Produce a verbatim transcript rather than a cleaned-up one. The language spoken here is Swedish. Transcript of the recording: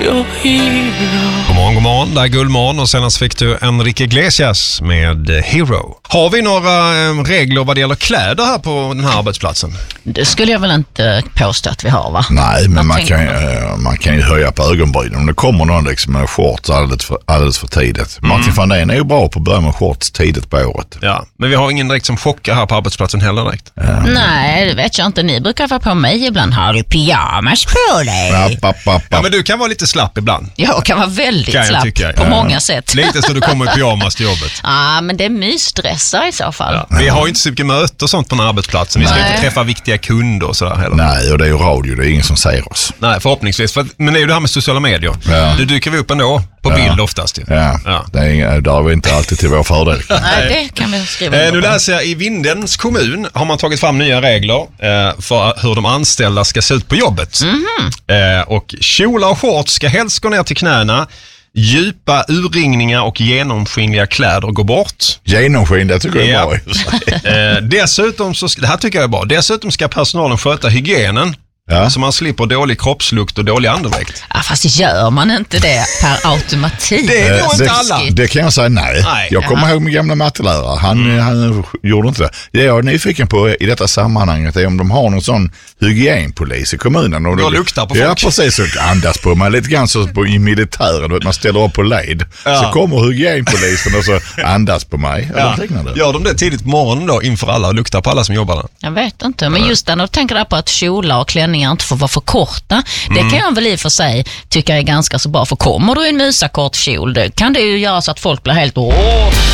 your hero. God morgon, god morgon. Det är Guldmorgon och senast fick du Enrique Iglesias med Hero. Har vi några eh, regler vad det gäller kläder här på den här arbetsplatsen? Det skulle jag väl inte påstå att vi har, va? Nej, men man tänker kan, ju, man kan ju höja på ögonbrynen om det kommer någon liksom med shorts alldeles för, alldeles för tidigt. Mm. Martin van den är ju bra på att börja med shorts tidigt på året. Ja, men vi har ingen direkt som chockar här på arbetsplatsen heller direkt. Ja. Nej, det vet jag inte. Ni brukar vara på mig ibland. Har du pyjamas på dig? App, app, app, app. Ja, men du kan vara lite slapp ibland. Jag kan vara väldigt Kan jag slapp tycka, på ja. många sätt. Lite så du kommer i pyjamas till jobbet. Ja, men det är mysdressar i så fall. Ja. Vi har ju inte så mycket möte och sånt på den här arbetsplatsen. Vi ska Nej. inte träffa viktiga kunder och sådär heller. Nej, och det är ju radio, det är ingen som ser oss. Nej, förhoppningsvis. För, men det är ju det här med sociala medier. Ja. Du dyker vi upp ändå på Ja. bild oftast. Ju. Ja, Ja. Det är, där är vi inte alltid till vår fördel. Nej, det kan vi skriva Eh, in nu på. läser jag i Vindens kommun har man tagit fram nya regler eh, för hur de anställda ska se ut på jobbet. Mm-hmm. Eh, och kjolar och shorts ska helst gå ner till knäna. Djupa urringningar och genomskinliga kläder går bort. Genomskin, det tycker jag är Ja. bra i och för sig. Eh, dessutom så, det här tycker jag är bra. Dessutom ska personalen sköta hygienen. Ja. Så man slipper dålig kroppslukt och dålig andedräkt. Ja, fast gör man inte det per automatik? Det är nog Eh, inte det, alla. det kan jag säga nej. Nej. Jag kommer Jaha. ihåg min gamla mattelärare. Han, Mm. han gjorde inte det. Det jag är nyfiken på i detta sammanhanget är om de har någon sån hygienpolis i kommunen. Och Då luktar på Ja, folk. precis. Och andas på mig lite grann så på, i militären. Vet, man ställer upp på led. Ja. Så kommer hygienpolisen och så andas på mig. Ja. Eller liknande. Gör de det tidigt på morgonen då inför alla och luktar på alla som jobbar där? Jag vet inte, men just när du tänker där på att kjolar och klänningar inte får vara för korta, det Mm. kan jag väl i och för sig tycka är ganska så bra. För kommer du i en musakort kjol, det kan det ju göra så att folk blir helt åh,